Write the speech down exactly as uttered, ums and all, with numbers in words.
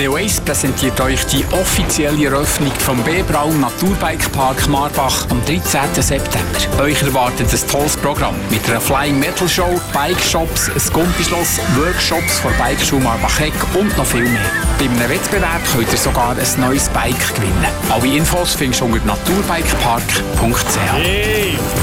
Radio eins präsentiert euch die offizielle Eröffnung vom B-Braun Naturbike-Park Marbach am dreizehnten September. Euch erwartet ein tolles Programm mit einer Flying Metal Show, Bike-Shops, ein Gumpischloss, Workshops von Bikeschule Marbach-Heck und noch viel mehr. Bei einem Wettbewerb könnt ihr sogar ein neues Bike gewinnen. Alle Infos findest du unter naturbikepark punkt c h. Hey.